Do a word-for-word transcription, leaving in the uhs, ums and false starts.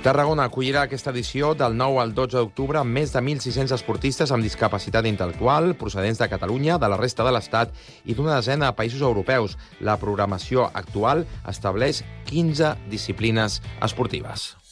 Tarragona acollirà aquesta edició del nou al dotze d'octubre amb més de mil sis-cents esportistes amb discapacitat intel·lectual, procedents de Catalunya, de la resta de l'Estat i d'una desena de països europeus. La programació actual estableix quinze disciplines esportives.